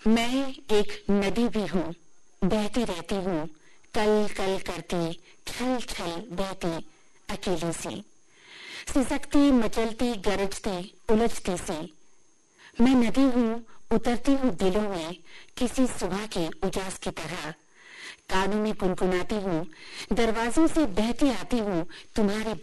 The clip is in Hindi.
मैं एक नदी भी हूँ, बहती रहती हूँ, कल कल करती, छल छल बहती, अकेली सी, सिसकती, मचलती, गरजती, उलझती सी। मैं नदी हूँ, उतरती हूँ दिलों में, किसी सुबह के उजास की तरह। कानों में गुनगुनाती हूँ, दरवाजों से बहती आती हूँ, तुम्हारी